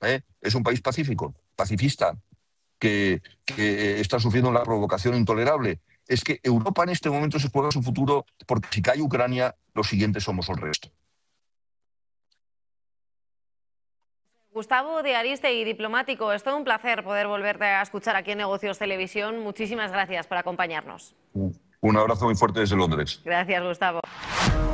Es un país pacífico, pacifista, que está sufriendo una provocación intolerable. Es que Europa en este momento se juega su futuro porque si cae Ucrania, los siguientes somos el resto. Gustavo de Arístegui, diplomático, es todo un placer poder volverte a escuchar aquí en Negocios Televisión. Muchísimas gracias por acompañarnos. Un abrazo muy fuerte desde Londres. Gracias, Gustavo.